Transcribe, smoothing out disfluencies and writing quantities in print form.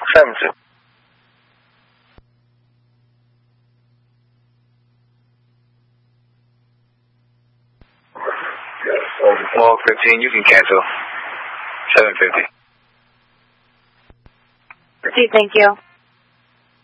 7-2. Well, 15, you can cancel. 750. Proceed, thank you.